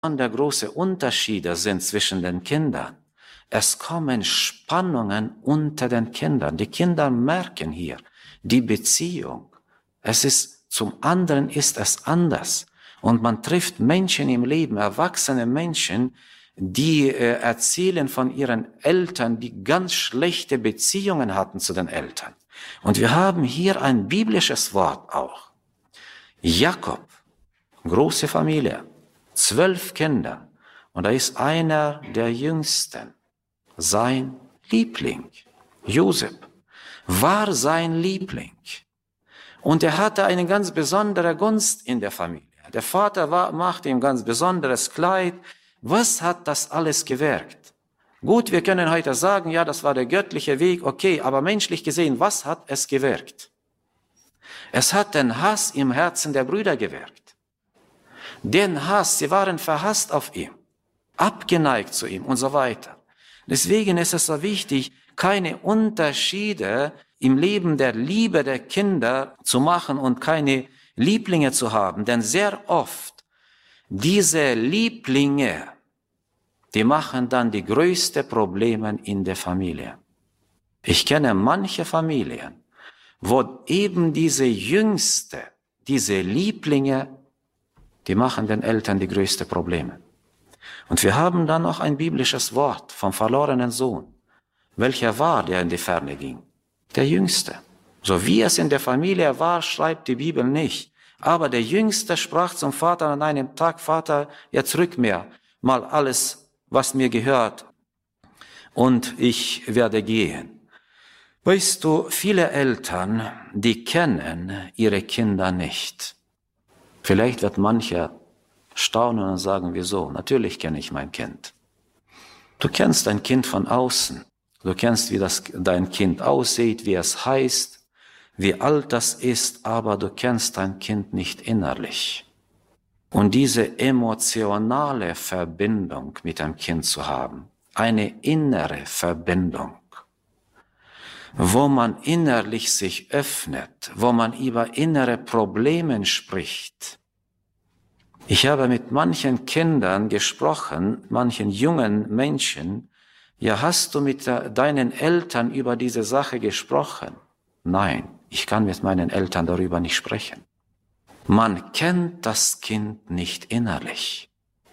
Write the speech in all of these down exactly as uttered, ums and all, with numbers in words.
der große Unterschiede sind zwischen den Kindern. Es kommen Spannungen unter den Kindern. Die Kinder merken hier die Beziehung. Es ist, zum anderen ist es anders. Und man trifft Menschen im Leben, erwachsene Menschen, die äh, erzählen von ihren Eltern, die ganz schlechte Beziehungen hatten zu den Eltern. Und wir haben hier ein biblisches Wort auch. Jakob, große Familie, zwölf Kinder. Und da ist einer der Jüngsten, sein Liebling, Josef, war sein Liebling. Und er hatte eine ganz besondere Gunst in der Familie. Der Vater war, machte ihm ganz besonderes Kleid. Was hat das alles gewirkt? Gut, wir können heute sagen, ja, das war der göttliche Weg, okay, aber menschlich gesehen, was hat es gewirkt? Es hat den Hass im Herzen der Brüder gewirkt. Den Hass, sie waren verhasst auf ihm, abgeneigt zu ihm und so weiter. Deswegen ist es so wichtig, keine Unterschiede im Leben der Liebe der Kinder zu machen und keine Lieblinge zu haben. Denn sehr oft, diese Lieblinge, die machen dann die größten Probleme in der Familie. Ich kenne manche Familien, wo eben diese Jüngste, diese Lieblinge, die machen den Eltern die größten Probleme. Und wir haben dann noch ein biblisches Wort vom verlorenen Sohn. Welcher war, der in die Ferne ging? Der Jüngste. So wie es in der Familie war, schreibt die Bibel nicht. Aber der Jüngste sprach zum Vater an einem Tag, Vater, jetzt rück mir mal alles, was mir gehört, und ich werde gehen. Weißt du, viele Eltern, die kennen ihre Kinder nicht. Vielleicht wird mancher staunen und sagen, wieso? Natürlich kenne ich mein Kind. Du kennst dein Kind von außen. Du kennst, wie das, dein Kind aussieht, wie es heißt, wie alt das ist, aber du kennst dein Kind nicht innerlich. Und diese emotionale Verbindung mit dem Kind zu haben, eine innere Verbindung, wo man innerlich sich öffnet, wo man über innere Probleme spricht. Ich habe mit manchen Kindern gesprochen, manchen jungen Menschen. Ja, hast du mit deinen Eltern über diese Sache gesprochen? Nein, ich kann mit meinen Eltern darüber nicht sprechen. Man kennt das Kind nicht innerlich.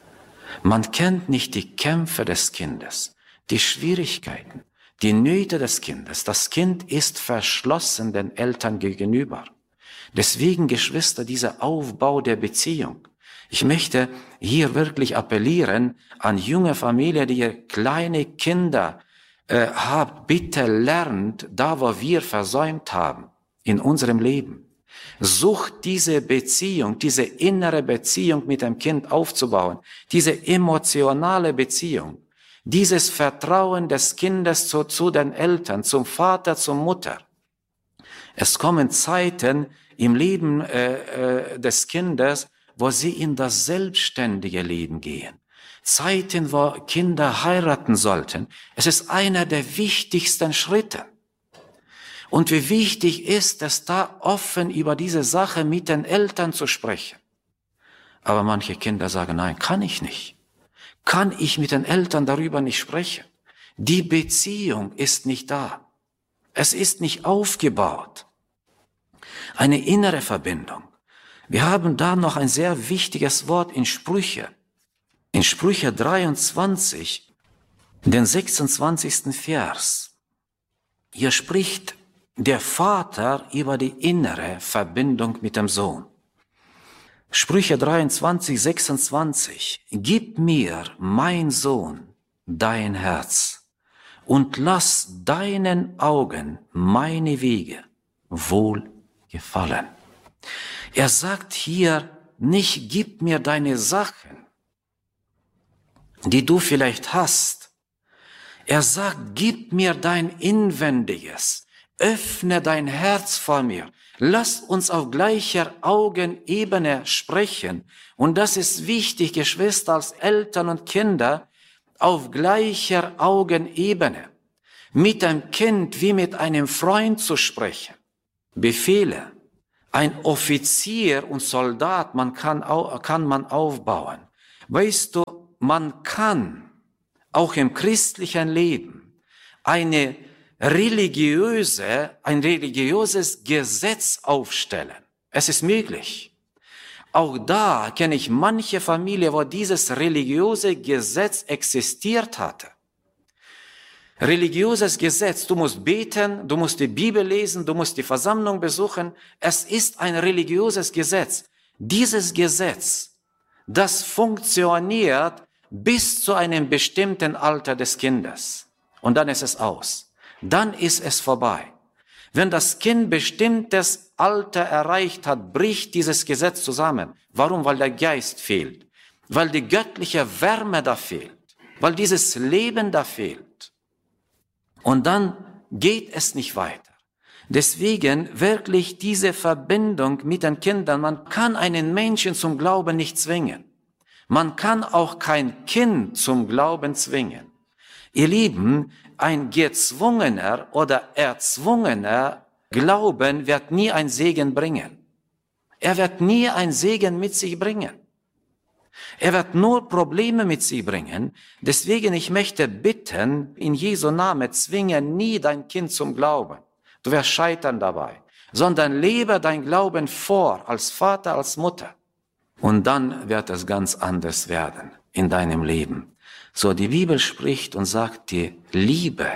Man kennt nicht die Kämpfe des Kindes, die Schwierigkeiten, die Nöte des Kindes. Das Kind ist verschlossen den Eltern gegenüber. Deswegen, Geschwister, dieser Aufbau der Beziehung. Ich möchte hier wirklich appellieren an junge Familien, die ihr kleine Kinder äh, habt. Bitte lernt, da wo wir versäumt haben in unserem Leben. Sucht diese Beziehung, diese innere Beziehung mit dem Kind aufzubauen, diese emotionale Beziehung, dieses Vertrauen des Kindes zu, zu den Eltern, zum Vater, zur Mutter. Es kommen Zeiten im Leben äh, äh, des Kindes, wo sie in das selbstständige Leben gehen. Zeiten, wo Kinder heiraten sollten. Es ist einer der wichtigsten Schritte. Und wie wichtig ist es, da offen über diese Sache mit den Eltern zu sprechen. Aber manche Kinder sagen, nein, kann ich nicht. Kann ich mit den Eltern darüber nicht sprechen? Die Beziehung ist nicht da. Es ist nicht aufgebaut. Eine innere Verbindung. Wir haben da noch ein sehr wichtiges Wort in Sprüche. In Sprüche dreiundzwanzig, den sechsundzwanzigsten Vers. Hier spricht der Vater über die innere Verbindung mit dem Sohn. Sprüche dreiundzwanzig, sechsundzwanzig. Gib mir, mein Sohn, dein Herz und lass deinen Augen meine Wege wohl gefallen. Er sagt hier nicht, gib mir deine Sachen, die du vielleicht hast. Er sagt, gib mir dein Inwendiges, öffne dein Herz vor mir. Lass uns auf gleicher Augenebene sprechen. Und das ist wichtig, Geschwister, als Eltern und Kinder, auf gleicher Augenebene. Mit einem Kind wie mit einem Freund zu sprechen. Befehle. Ein Offizier und Soldat, man kann, kann man aufbauen. Weißt du, man kann auch im christlichen Leben eine religiöse, ein religiöses Gesetz aufstellen. Es ist möglich. Auch da kenne ich manche Familie, wo dieses religiöse Gesetz existiert hatte. Religiöses Gesetz, du musst beten, du musst die Bibel lesen, du musst die Versammlung besuchen. Es ist ein religiöses Gesetz. Dieses Gesetz, das funktioniert bis zu einem bestimmten Alter des Kindes. Und dann ist es aus. Dann ist es vorbei. Wenn das Kind bestimmtes Alter erreicht hat, bricht dieses Gesetz zusammen. Warum? Weil der Geist fehlt. Weil die göttliche Wärme da fehlt. Weil dieses Leben da fehlt. Und dann geht es nicht weiter. Deswegen wirklich diese Verbindung mit den Kindern. Man kann einen Menschen zum Glauben nicht zwingen. Man kann auch kein Kind zum Glauben zwingen. Ihr Lieben, ein gezwungener oder erzwungener Glauben wird nie ein Segen bringen. Er wird nie ein Segen mit sich bringen. Er wird nur Probleme mit sich bringen. Deswegen, ich möchte bitten, in Jesu Namen, zwinge nie dein Kind zum Glauben. Du wirst scheitern dabei. Sondern lebe dein Glauben vor, als Vater, als Mutter. Und dann wird es ganz anders werden in deinem Leben. So, die Bibel spricht und sagt, die Liebe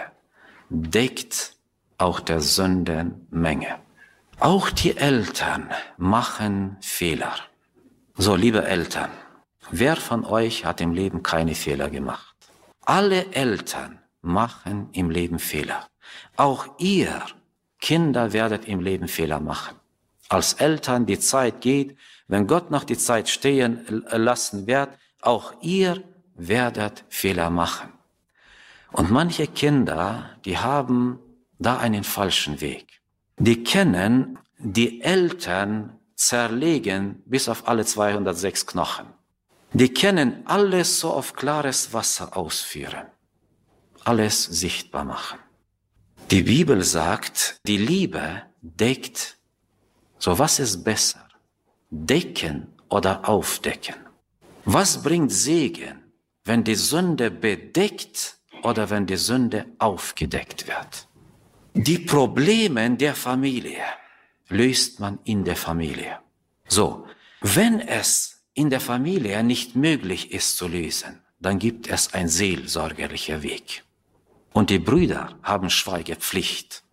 deckt auch der Sündenmenge. Auch die Eltern machen Fehler. So, liebe Eltern, wer von euch hat im Leben keine Fehler gemacht? Alle Eltern machen im Leben Fehler. Auch ihr, Kinder, werdet im Leben Fehler machen. Als Eltern, die Zeit geht, wenn Gott noch die Zeit stehen lassen wird, auch ihr werdet Fehler machen. Und manche Kinder, die haben da einen falschen Weg. Die kennen, die Eltern zerlegen bis auf alle zweihundertsechs Knochen. Die können alles so auf klares Wasser ausführen. Alles sichtbar machen. Die Bibel sagt, die Liebe deckt. So, was ist besser? Decken oder aufdecken? Was bringt Segen, wenn die Sünde bedeckt oder wenn die Sünde aufgedeckt wird? Die Probleme der Familie löst man in der Familie. So, wenn es in der Familie nicht möglich ist zu lösen, dann gibt es einen seelsorgerlichen Weg. Und die Brüder haben Schweigepflicht.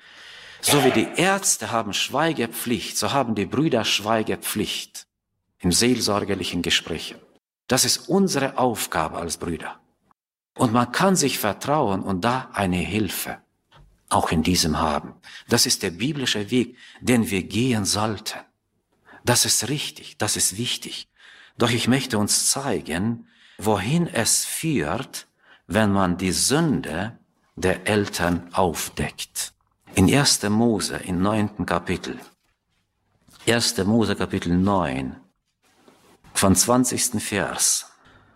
So wie die Ärzte haben Schweigepflicht, so haben die Brüder Schweigepflicht im seelsorgerlichen Gespräch. Das ist unsere Aufgabe als Brüder. Und man kann sich vertrauen und da eine Hilfe auch in diesem haben. Das ist der biblische Weg, den wir gehen sollten. Das ist richtig, das ist wichtig. Doch ich möchte uns zeigen, wohin es führt, wenn man die Sünde der Eltern aufdeckt. In erster Mose, im neunten Kapitel, erster Mose Kapitel neun, von zwanzigsten Vers.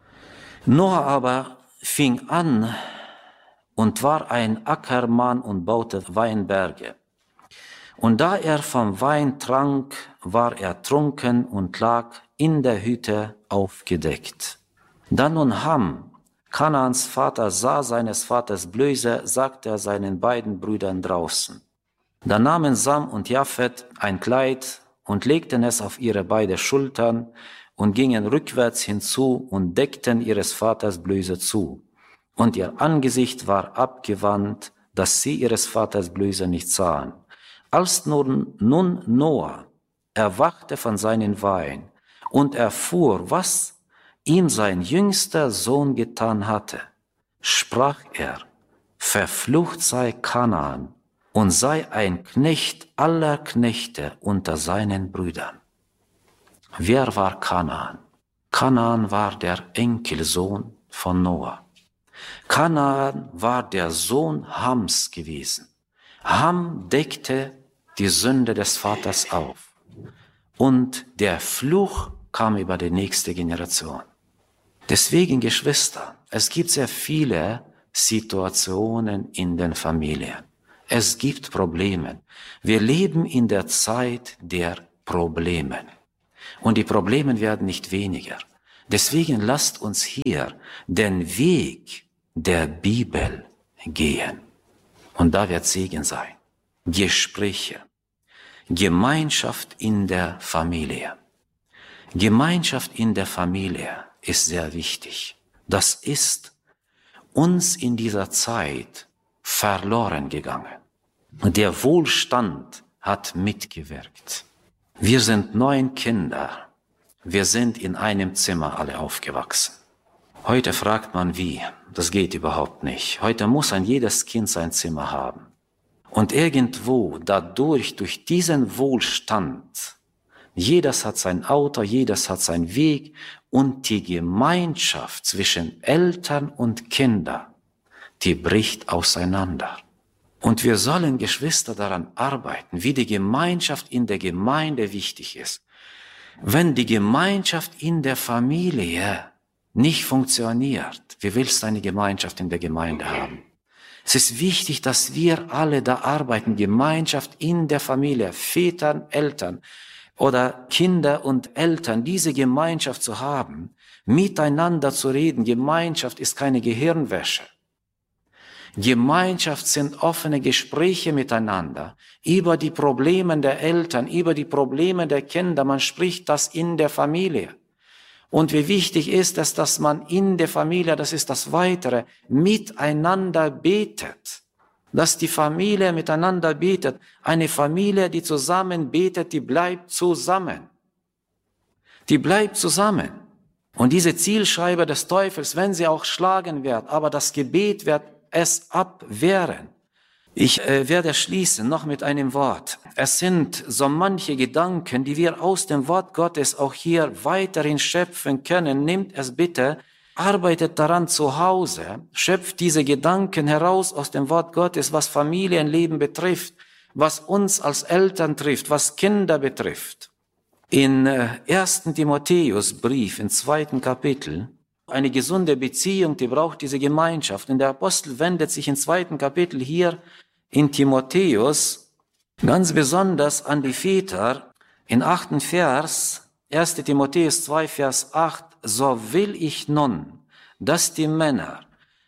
Noah aber fing an und war ein Ackermann und baute Weinberge. Und da er vom Wein trank, war er trunken und lag in der Hütte aufgedeckt. Da nun Ham, Kanaans Vater, sah seines Vaters Blöße, sagte er seinen beiden Brüdern draußen. Da nahmen Sam und Japhet ein Kleid und legten es auf ihre beiden Schultern und gingen rückwärts hinzu und deckten ihres Vaters Blöße zu. Und ihr Angesicht war abgewandt, dass sie ihres Vaters Blöße nicht sahen. Als nun, nun Noah erwachte von seinem Wein und erfuhr, was ihm sein jüngster Sohn getan hatte, sprach er, verflucht sei Kanaan und sei ein Knecht aller Knechte unter seinen Brüdern. Wer war Kanaan? Kanaan war der Enkelsohn von Noah. Kanaan war der Sohn Hams gewesen. Ham deckte die Sünde des Vaters auf. Und der Fluch kam über die nächste Generation. Deswegen, Geschwister, es gibt sehr viele Situationen in den Familien. Es gibt Probleme. Wir leben in der Zeit der Probleme. Und die Probleme werden nicht weniger. Deswegen lasst uns hier den Weg der Bibel gehen. Und da wird Segen sein. Gespräche, Gemeinschaft in der Familie. Gemeinschaft in der Familie ist sehr wichtig. Das ist uns in dieser Zeit verloren gegangen. Der Wohlstand hat mitgewirkt. Wir sind neun Kinder. Wir sind in einem Zimmer alle aufgewachsen. Heute fragt man wie. Das geht überhaupt nicht. Heute muss ein jedes Kind sein Zimmer haben. Und irgendwo dadurch, durch diesen Wohlstand, jedes hat sein Auto, jedes hat seinen Weg und die Gemeinschaft zwischen Eltern und Kindern, die bricht auseinander. Und wir sollen, Geschwister, daran arbeiten, wie die Gemeinschaft in der Gemeinde wichtig ist. Wenn die Gemeinschaft in der Familie nicht funktioniert, wie willst du eine Gemeinschaft in der Gemeinde haben? Es ist wichtig, dass wir alle da arbeiten, Gemeinschaft in der Familie, Väter, Eltern oder Kinder und Eltern, diese Gemeinschaft zu haben, miteinander zu reden. Gemeinschaft ist keine Gehirnwäsche. Gemeinschaft sind offene Gespräche miteinander über die Probleme der Eltern, über die Probleme der Kinder. Man spricht das in der Familie. Und wie wichtig ist es, dass man in der Familie, das ist das Weitere, miteinander betet. Dass die Familie miteinander betet. Eine Familie, die zusammen betet, die bleibt zusammen. Die bleibt zusammen. Und diese Zielscheibe des Teufels, wenn sie auch schlagen wird, aber das Gebet wird es abwehren. Ich äh, werde schließen noch mit einem Wort. Es sind so manche Gedanken, die wir aus dem Wort Gottes auch hier weiterhin schöpfen können. Nehmt es bitte, arbeitet daran zu Hause, schöpft diese Gedanken heraus aus dem Wort Gottes, was Familienleben betrifft, was uns als Eltern trifft, was Kinder betrifft. In äh, ersten Timotheusbrief, im zweiten Kapitel, eine gesunde Beziehung, die braucht diese Gemeinschaft. Und der Apostel wendet sich im zweiten Kapitel hier in Timotheus ganz besonders an die Väter. In achten Vers, erster Timotheus zwei, Vers acht, so will ich nun, dass die Männer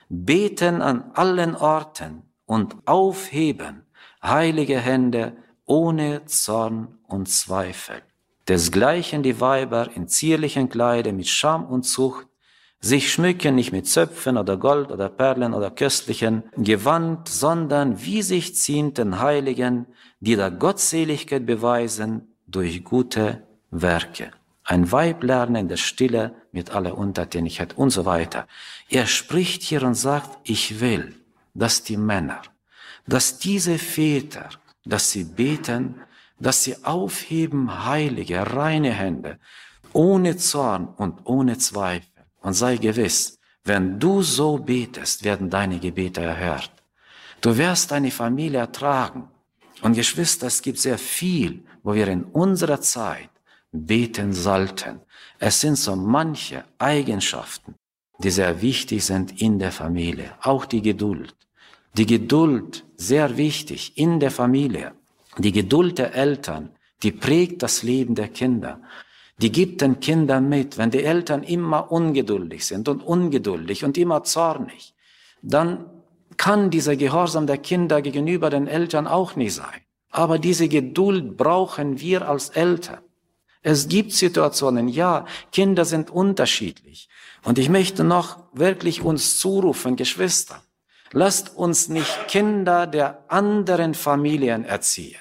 beten an allen Orten und aufheben heilige Hände ohne Zorn und Zweifel. Desgleichen die Weiber in zierlichen Kleidern mit Scham und Zucht, sich schmücken nicht mit Zöpfen oder Gold oder Perlen oder köstlichen Gewand, sondern wie sich ziehenden Heiligen, die der Gottseligkeit beweisen durch gute Werke. Ein Weib lernen in der Stille mit aller Untertänigkeit und so weiter. Er spricht hier und sagt, ich will, dass die Männer, dass diese Väter, dass sie beten, dass sie aufheben heilige, reine Hände, ohne Zorn und ohne Zweifel. Und sei gewiss, wenn du so betest, werden deine Gebete erhört. Du wirst deine Familie ertragen. Und Geschwister, es gibt sehr viel, wo wir in unserer Zeit beten sollten. Es sind so manche Eigenschaften, die sehr wichtig sind in der Familie. Auch die Geduld. Die Geduld, sehr wichtig in der Familie. Die Geduld der Eltern, die prägt das Leben der Kinder. Die gibt den Kindern mit, wenn die Eltern immer ungeduldig sind und ungeduldig und immer zornig, dann kann dieser Gehorsam der Kinder gegenüber den Eltern auch nicht sein. Aber diese Geduld brauchen wir als Eltern. Es gibt Situationen, ja, Kinder sind unterschiedlich. Und ich möchte noch wirklich uns zurufen, Geschwister, lasst uns nicht Kinder der anderen Familien erziehen.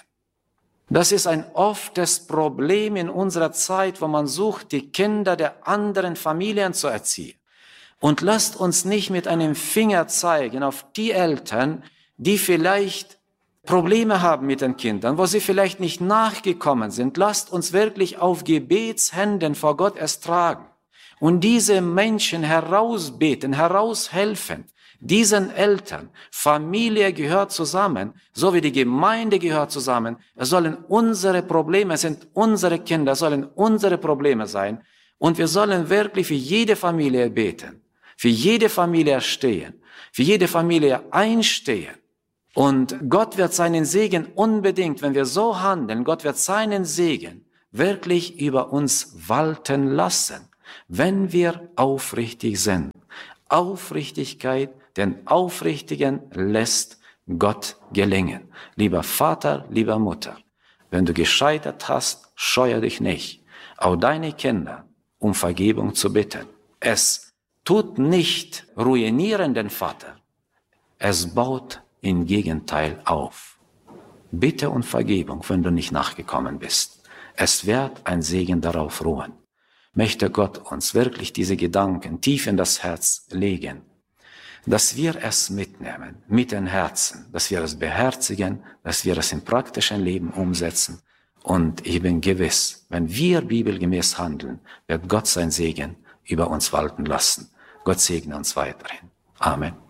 Das ist ein oftes Problem in unserer Zeit, wo man sucht, die Kinder der anderen Familien zu erziehen. Und lasst uns nicht mit einem Finger zeigen auf die Eltern, die vielleicht Probleme haben mit den Kindern, wo sie vielleicht nicht nachgekommen sind. Lasst uns wirklich auf Gebetshänden vor Gott es tragen und diese Menschen herausbeten, heraushelfen. Diesen Eltern, Familie gehört zusammen, so wie die Gemeinde gehört zusammen. Es sollen unsere Probleme, es sind unsere Kinder, es sollen unsere Probleme sein. Und wir sollen wirklich für jede Familie beten, für jede Familie stehen, für jede Familie einstehen. Und Gott wird seinen Segen unbedingt, wenn wir so handeln, Gott wird seinen Segen wirklich über uns walten lassen. wenn wir aufrichtig sind. Aufrichtigkeit, den Aufrichtigen lässt Gott gelingen. Lieber Vater, lieber Mutter, wenn du gescheitert hast, scheue dich nicht, auch deine Kinder um Vergebung zu bitten. Es tut nicht ruinieren den Vater, es baut im Gegenteil auf. Bitte um Vergebung, wenn du nicht nachgekommen bist. Es wird ein Segen darauf ruhen. Möchte Gott uns wirklich diese Gedanken tief in das Herz legen, dass wir es mitnehmen, mit den Herzen, dass wir es beherzigen, dass wir es im praktischen Leben umsetzen. Und ich bin gewiss, wenn wir bibelgemäß handeln, wird Gott sein Segen über uns walten lassen. Gott segne uns weiterhin. Amen.